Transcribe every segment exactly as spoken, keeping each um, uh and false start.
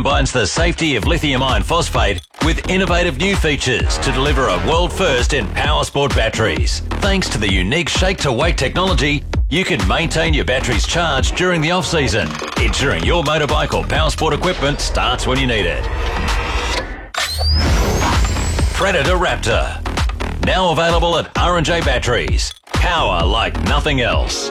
combines the safety of lithium iron phosphate with innovative new features to deliver a world first in power sport batteries. Thanks to the unique shake-to-wake technology, you can maintain your batteries charged during the off-season, ensuring your motorbike or power sport equipment starts when you need it. Predator Raptor. Now available at R and J Batteries. Power like nothing else.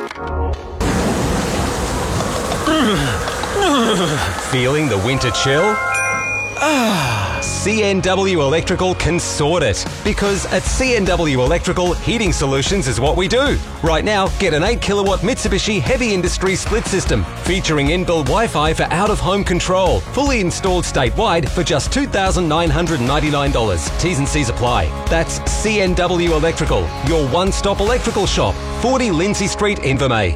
Feeling the winter chill? Ah, C N W Electrical can sort it. Because at C N W Electrical, heating solutions is what we do. Right now, get an eight kilowatt Mitsubishi Heavy Industry split system featuring inbuilt Wi-Fi for out-of-home control. Fully installed statewide for just two thousand nine hundred ninety-nine dollars. T's and C's apply. That's C N W Electrical, your one-stop electrical shop. forty Lindsay Street, Invermay.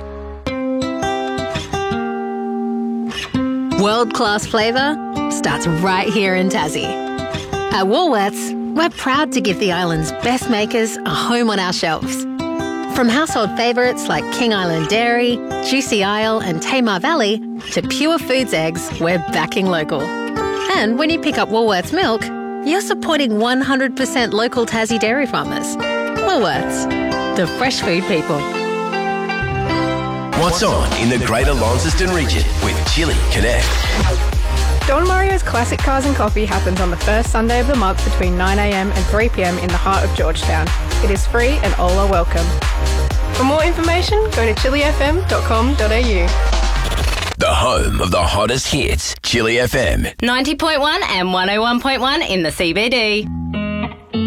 World-class flavour starts right here in Tassie. At Woolworths, we're proud to give the island's best makers a home on our shelves. From household favourites like King Island Dairy, Juicy Isle and Tamar Valley to Pure Foods eggs, we're backing local. And when you pick up Woolworths milk, you're supporting one hundred percent local Tassie dairy farmers. Woolworths, the fresh food people. What's on in the Greater Launceston region with Chili Connect? Don Mario's Classic Cars and Coffee happens on the first Sunday of the month between nine a m and three p m in the heart of Georgetown. It is free and all are welcome. For more information, go to chili f m dot com dot a u. The home of the hottest hits, Chili F M. ninety point one and one oh one point one in the C B D.